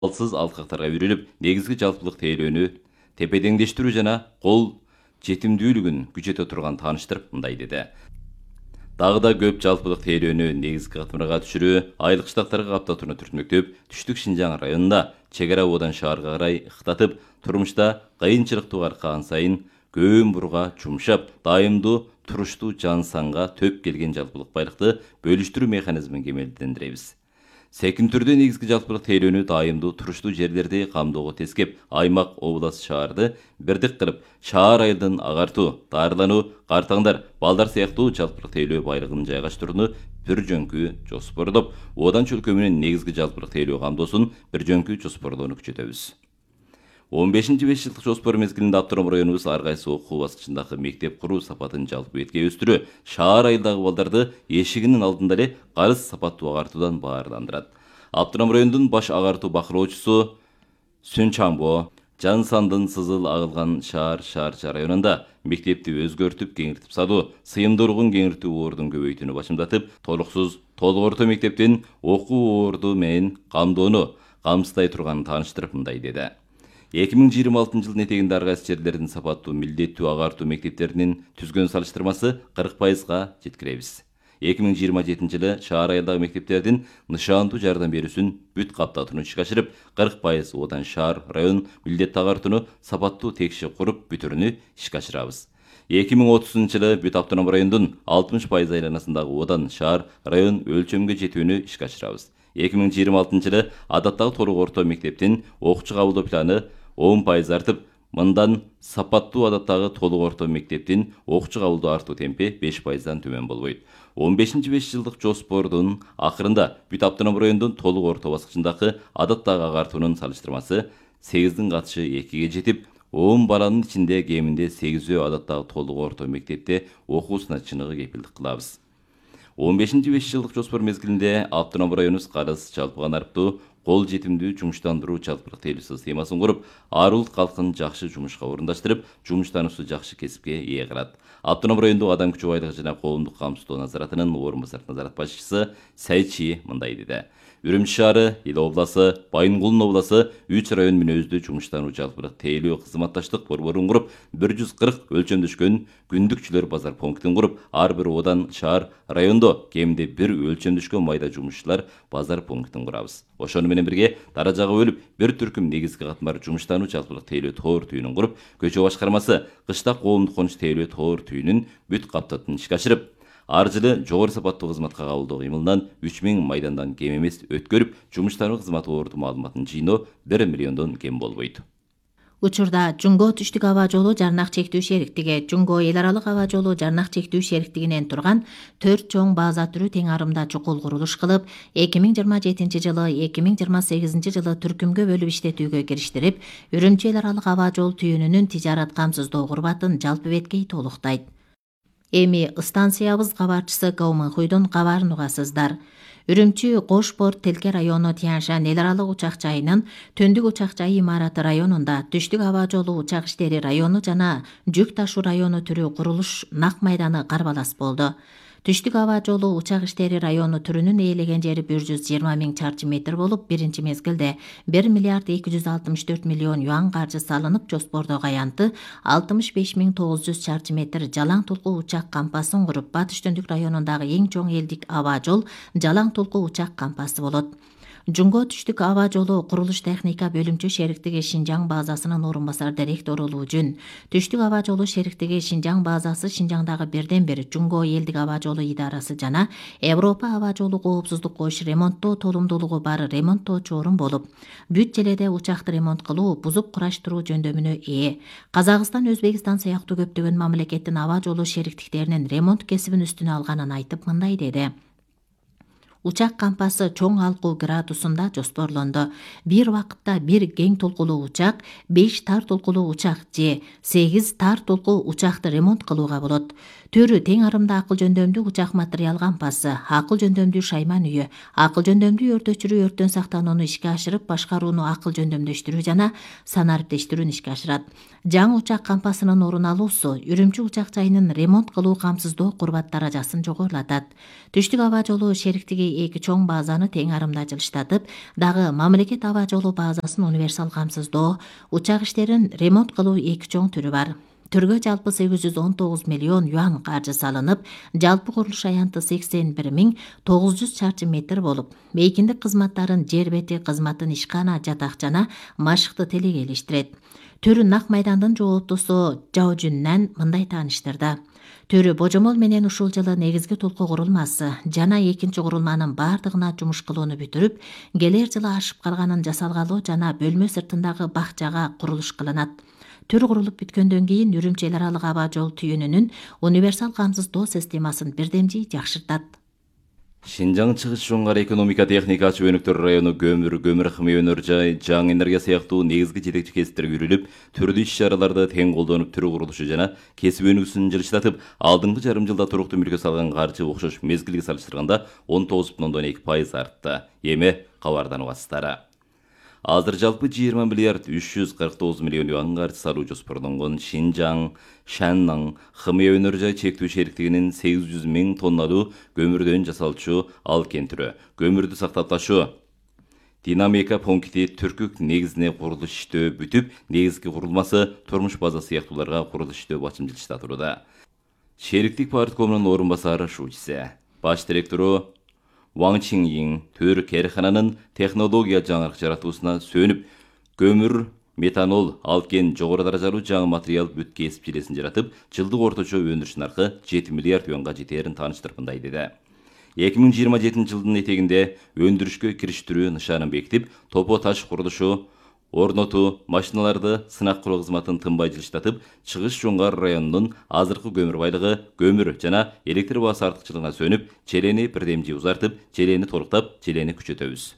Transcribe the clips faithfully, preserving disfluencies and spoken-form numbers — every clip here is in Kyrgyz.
Алсыз алкактарга үйрөнүп, негизги жалпылык тейлөөнү тепедеңдештирүү жана кол жетимдүүлүгүн күчөтө турган тааныштырып мындай деди. Дагы да көп жалпылык тейлөөнү негизги катмарга түшүрүү, айылык штаттарга каптатууну түртмөктөп, түштүк Шинжаң районунда чек ара абодан шаарга карай ыктатып, турмушта кыйынчылыктуу аркан сайын көөн бурга чумшап, дайымдуу туруштуу жан санга төп келген жалпылык байлыкты бөлүштүрүү механизмин кемелдендиребиз. Секин түрдө негизги жалпылык тейлөөнү дайымдуу туруштуу жерлерди камдоого тескеп, аймак, область, шаарды бирдик кылып, шаар айылдын агартуу, дарылануу, картаңдар, балдар сыяктуу жалпылык тейлөө байлыгын жайгаштырууну бир жөнкү жоспордоп, одан чөлкө менен негизги жалпылык тейлөө камдоосун бир жөнкү жоспордоону күчөтөбүз. он бешинчи беш жылдык жоспор мезгилинде Автоном районубуз ар кайсы окуу баскычындагы мектеп куруу сапатын жалпы бетке өстүрүү, шаар айылдагы балдарды эшигинин алдында эле карыз сапаттуу агартуудан баарландырат. Автоном районунун баш агартуу бакылоочусу Сүнчамбо жан сандын сызыл агылган шаар Шаарча районунда мектепти өзгөртүп, кеңиртип салуу, сыйымдуулугун кеңиртүү ордун көбөйтүүнү башымдатып, толуксуз толук орто мектептин окуу орду менен камдоону камсыздай турганын тааныштырып мындай деди. эки миң жыйырма алтынчы жылдын этегинде ар кайсы жерлердин сапаттуу милдеттүү агартуу мектептеринин түзгөн салыштырмасы кырк пайызга жеткиребиз. эки миң жыйырма жетинчи жылы шаар айылдагы мектептердин нышандуу жардам берүүсүн бүт каптатууну ишке ашырып, кырк пайыз одан шаар, район милдеттүү агартууну сапаттуу текши куруп бүтүрүүнү ишке ашырабыз. эки миң отузунчу жылы бүт Автоном райондун алтымыш пайыз айланасындагы одан шаар, район өлчөмгө жетүүнү ишке ашырабыз. эки миң жыйырма алтынчы жылы адаттагы толук орто мектептин окуучу кабылдоо планы он пайыз артып, мындан сапаттуу адаттагы толук орто мектептин окуучу кабылдоо артуу темпи беш пайыздан төмөн болбойт. он бешинчи беш жылдык жоспордун акырында бүт Автоном райондун толук орто баскычындагы адаттагы агартуунун салыштырмасы сегиздин катышы экиге жетип, он баланын ичинде кеминде сегизөө адаттагы толук орто мектепте окуусуна чыныгы кепилдик кылабыз. он бешинчи беш жылдык жоспор мезгилинде Автоном районубуз карыз жалпыган арыптуу кол жетимдүү жумуштандыруу жалпылык тейлөө системасын куруп, ар улут калкын жакшы жумушка орундаштырып, жумуштануусу жакшы кесипке ээ кылат. Автоном райондук адам күчү байлыгы жана коомдук камсыздоо назаратынын орун басар назарат башчысы Сайчи мындай деди. Үрүмчү шаары, Ил обласы, Байынгулдун обласы үч район мүнөздүү жумуштануу жалпылык тейлөө кызматташтык борборун куруп, бир жүз кырк өлчөмдөшкөн күндүкчүлөр базар пунктин куруп, ар бир одан шаар, райондо кеминде бир өлчөмдөшкөн майда жумушчулар базар пунктин курабыз. Ошону менен бирге даражага бөлүп, бир түркүм негизги катмар жумуштануу жалпылык тейлөө тоор түйүнүн куруп, көчө башкармасы кыштак коомдук конуш тейлөө тоор түйүнүн бүт каптатууну ишке ашырып, ар жылы жогору сапаттуу кызматка кабылдоо кыймылынан үч миң майдандан кем эмес өткөрүп, жумуштануу кызматы орду маалыматын жыйноо бир миллиондон кем болбойт. Учурда Жумго түштүк аба жолу жарнак чектүү шериктиги, Жумго эл аралык аба жолу жарнак чектүү шериктигинен турган төрт чоң база түрү тең арымда чукул курулуш кылып, эки миң жыйырма жетинчи жылы эки миң жыйырма сегизинчи жылы түркүмгө бөлүп иштетүүгө кириштирип, Үрүмчү эл аралык аба жол түйүнүнүн тижарат камсыздоо курбатын жалпы беткей толуктайт. Эми станциябыз кабарчысы Кауманхуйдун кабарын угасыздар. Үрүмчү Кош порт Телке району Тяншан эл аралык учак жайынын Төндүк учак жайы имараты районунда түштүк аба жолу учак иштери району жана жүк ташуу району түрү курулуш нак майданы карбалас болду. Түштүк аба жолу учак иштери району түрүнүн ээлеген жери бир жүз жыйырма миң чарчы метр болуп, биринчи мезгилде бир миллиард эки жүз алтымыш төрт миллион юан каржы салынып, жоспордогу аянты алтымыш беш миң тогуз жүз чарчы метр жалаң толку учак кампасын куруп, Батыш Төндүк районундагы эң чоң элдик аба жол жалаң толку учак кампасы болот. Жумго түштүк аба жолу курулуш техника бөлүмчө шериктиги Шинжаң базасынын орун басар директору Улуужүн, түштүк аба жолу шериктиги Шинжаң базасы Шинжаңдагы бирден бир Жумго элдик аба жолу идарасы жана Европа аба жолу коопсуздук коюш ремонттоо толумдуулугу бар ремонттоочу орун болуп, бүт желеде учакты ремонт кылуу, бузуп кураштыруу жөндөмүнө ээ. Казакстан, Өзбекстан сыяктуу көптөгөн мамлекеттин аба жолу шериктиктеринин ремонт кесибин үстүнө алганын айтып мындай деди. Учак кампасы чоң алкуу градусунда жоспорлонду. Бир убакытта бир кең толкулуу учак, беш тар толкулуу учак же сегиз тар толкуу учакты ремонт кылууга болот. Төрү тең арымда акыл жөндөмдүү учак материал кампасы, акыл жөндөмдүү шайман үйү, акыл жөндөмдүү өртөчүрүү өрттөн сактанууну ишке ашырып, башкарууну акыл жөндөмдөштүрүү жана санариптештирүүнү ишке ашырат. Жаңы учак кампасынын орун алуусу Үрүмчү учак жайынын ремонт кылуу камсыздоо курбат даражасын жогорулатат. Түштүк аба жолу шериктиги эки чоң базаны тең арымда жылыштатып, дагы мамлекет аба жолу базасын универсал камсыздоо, учак иштерин ремонт кылуу эки чоң түрү бар. Түргө жалпы сегиз жүз он тогуз миллион юан каржы салынып, жалпы курулуш аянты сексен бир миң тогуз жүз чарчы метр болуп, мейкиндик кызматтарын жер бети кызматын ишкана, жатак жана машыкты телегейлештирет. Түрү нак майдандын жооптусу Жао Жүннан мындай тааныштырды. Түрү божомол менен ушул жылы негизги толку курулмасы жана экинчи курулманын бардыгына жумуш кылууну бүтүрүп, келер жылы ашып калганын жасалгалоо жана бөлмө сыртындагы бакчага курулуш кылынат. Түр курулуп бүткөндөн кийин Үрүмчи эл аралык аба жол түйүнүнүн универсал камсыздоо системасын бирдемжи жакшыртат. Шинжаң чыгыш жоңгар экономика техникачы өнүктөр району көмүр, көмүр химия өнөр жай, жаңы энергия сыяктуу негизги жетекчи кесиптерге үйрүлүп, түрдүү иш-чараларда тең колдонуп түрү курулушу жана кесип өнүгүүсүн жылыштатып, алдыңкы жарым жылда туруктуу мөлкө салган каржы окшош мезгилге салыштырганда он тогуз бүтүн ондон эки пайыз артты. Эми кабардан угасыздар. Азыр жалпы жыйырма миллиард үч жүз кырк тогуз миллион юан каржы салуу жоспарланган Шинжаң, Шанның химия өнөр жай чектүү шериктигинин сегиз жүз миң тонналуу көмүрдөн жасалчу алкен түрү, көмүрдү сактап ташуу динамика пункти түркүк негизине курулуш иштөө бүтүп, негизги курулмасы турмуш база сыяктууларга курулуш иштөө бачым жылыштатууда. Шериктик парткомунун орун басары Шучсе, баш директору Ваң Чинйин төр керхананын технология жаңырык жаратуусуна сөнүп, көмүр, метанол, алкен жогору даражалуу жаңы материал бүт кесип желесин жаратып, жылдык орточо өндүрүш наркы жети миллиард юанга жетерин тааныштырып мындай деди. эки миң жыйырма жетинчи жылдын этегинде өндүрүшкө кириштирүү нышанын бекитип, топо таш курулушу, орнотуу, машиналарды сынак кылуу кызматын тынбай жылыштатып, Чыгыш Жоңгар районунун азыркы көмүр байлыгы, көмүр жана электр баасы артыкчылыгына сөнүп, желени бирдемжи узартып, желени толуктап, желени күчөтөбүз.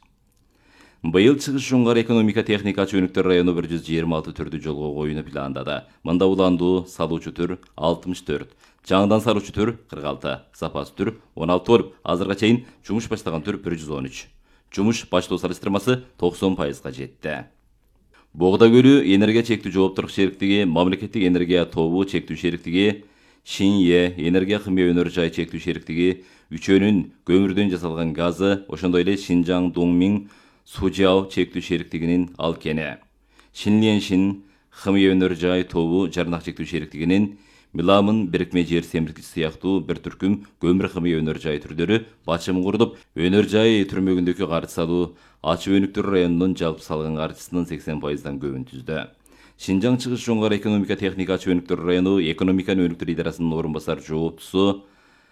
Быйыл Чыгыш Жоңгар экономика техникачы өнүктөр району бир жүз жыйырма алты түрдү жолго коюуну пландады. Мында уландуу салуучу түр алтымыш төрт, жаңыдан салуучу түр кырк алты, запас түр он алты болуп, азырга чейин жумуш баштаган түр бир жүз он үч. Жумуш баштоо салыштырмасы токсон пайызга жетти. Богда көлү энергия чектүү жооптуулук шериктиги, мамлекеттик энергия тобу чектүү шериктиги, Шинье энергия химия өнөр жай чектүү шериктиги, үчөөнүн көмүрдөн жасалган газы, ошондой эле Шинжаң Доңмиң Сужао чектүү шериктигинин алкени, Шинленшин химия өнөр жай тобу жарнак чектүү шериктигинин Миламын бирикме жер семирткичи сыяктуу бир түркүм көмүр химия өнөр жай түрдөрү бачым курулуп, өнөр жай түрмөгүндөгү каржы салуу Ачы өнүктөр районунун жалпы салган каржысынын сексен пайыздан көбүн түздү. Шинжаң Чыгыш Жоңгар экономика техникачы өнүктөр району экономиканы өнүктүр идарасынын орун басар жооптусу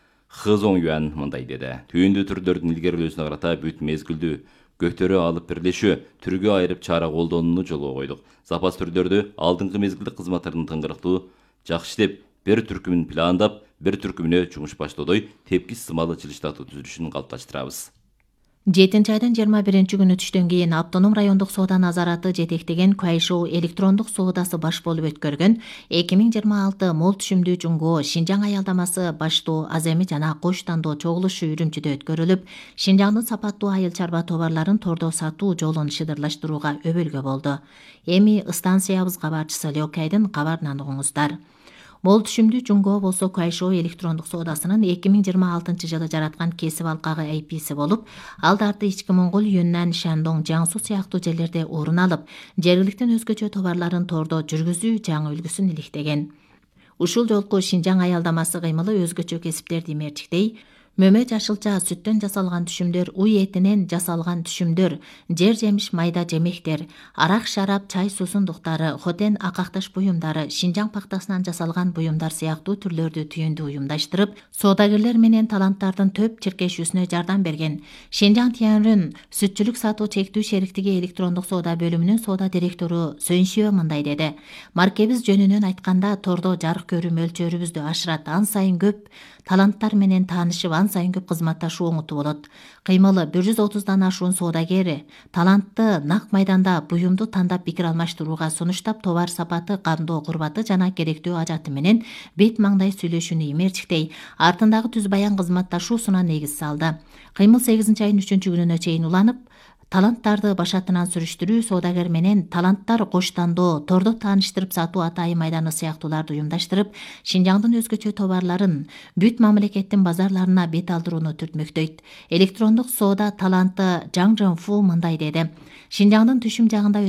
Хы Зоң Юан мындай деди. Түйүндүү түрдөрдүн илгерилөөсүнө карата бүт мезгилдүү көктөрү алып бирлешүү, түргө айырып чара колдонууну жолго койдук. Запас түрдөрдү алдыңкы мезгилдик кызматтардын тыңгырыктуу жакшы иштеп, бир түркүмүн пландап, бир түркүмүнө жумуш баштоодой тепкис сымалы жылыштатуу түзүлүшүн калыпташтырабыз. жетинчи айдын жыйырма биринчи күнү түштөн кийин автоном райондук соода назараты жетектеген Куайшоу электрондук соодасы баш болуп өткөргөн эки миң жыйырма алты мол түшүмдүү жумго Шинжаң аялдамасы баштоо Аземи жана Кош тандоо чогулушу Үрүмчүдө өткөрүлүп, Шинжаңдын сапаттуу айыл чарба товарларын тордо сатуу жолун шыдырлаштырууга өбөлгө болду. Эми станциябыз кабарчысы Лёкайдын кабарынан угуңуздар. Мол түшүмдүү жумго болсо Куайшоу электрондук соодасынын эки миң жыйырма алтынчы жылы жараткан кесип алкагы эй пи си болуп, алдарты ички Моңгол, Юннан, Шандong, Жаңсу сыяктуу жерлерде орун алып, жергиликтин өзгөчө товарларын тордо жүргүзүү жаңы үлгүсүн иликтеген. Ушул жолку Шинжаң аялдамасы кыймылы өзгөчө кесиптерди мерчиктей, мөмө жашылча сүттөн жасалган түшүмдөр, уй этинен жасалган түшүмдөр, жер жемиш майда жемектер, арак шарап, чай суусундуктары, хотен акакташ буюмдары, Шинжаң пактасынан жасалган буюмдар сыяктуу түрлөрдү түйүндү уюмдаштырып, соодагерлер менен таланттардын төп чиркешүүсүнө жардам берген. Шинжаң Тянрын сүтчүлүк сатуу чектүү шериктиги электрондук соода бөлүмүнүн соода директору Сөншиө мындай деди. Маркебиз жөнүнөн айтканда, тордо жарык көрүү мөлчөрүбүздү ашырат, ан сайын көп таланттар менен таанышып, ан сайын көп кызматташуу оңуту болот. Кыймылы бир жүз отуздан ашуун соодагери талантты нак майданда буюмду тандап пикир алмаштырууга сунуштап, товар сапаты, кандоо курбаты жана керектүү ажаты менен бет маңдай сүйлөшүүнү имерчиктей, артындагы түз баян кызматташуусуна негиз салды. Кыймыл сегизинчи айдын үчүнчү күнүнө чейин уланып, таланттарды башатынан сүрүштүрүү, соодагер менен таланттар коштандоо, тордо тааныштырып сатуу атайын майданы сыяктууларды уюмдаштырып, Шинжаңдын өзгөчө товарларын бүт мамлекеттин базарларына бет алдырууну түртмөктөйт. Электрондук соода таланты Жаң Жэнфу мындай деди: Шинжаңдын түшүм жагында